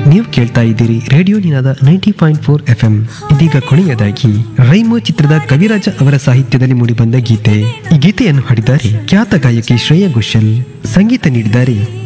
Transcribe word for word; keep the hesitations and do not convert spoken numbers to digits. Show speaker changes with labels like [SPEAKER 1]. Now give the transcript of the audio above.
[SPEAKER 1] ನೀವು ಕೇಳ್ತಾ ಇದ್ದೀರಿ ರೇಡಿಯೋ ನಿನಾದ ninety point four F M. ಇದೀಗ ಕೊನೆಯದಾಗಿ ರೈಮೋ ಚಿತ್ರದ ಕವಿರಾಜ ಅವರ ಸಾಹಿತ್ಯದಲ್ಲಿ ಮೂಡಿಬಂದ ಗೀತೆ. ಈ ಗೀತೆಯನ್ನು ಹಾಡಿದ್ದಾರೆ ಖ್ಯಾತ ಗಾಯಕಿ ಶ್ರೇಯಾ ಘೋಷಾಲ್, ಸಂಗೀತ ನೀಡಿದ್ದಾರೆ